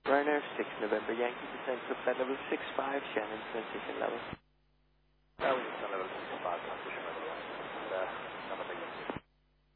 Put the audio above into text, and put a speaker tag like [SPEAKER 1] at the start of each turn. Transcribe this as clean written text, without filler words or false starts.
[SPEAKER 1] Ryanair 6 November Yankee descent to flight level 65, Shannon transition level.
[SPEAKER 2] That was descent level 65, transition.